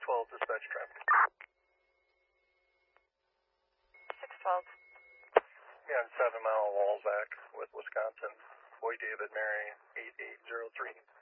612 dispatch traffic. 612. Yeah, 7 Mile Walzak with Wisconsin. Boy David Mary 8803.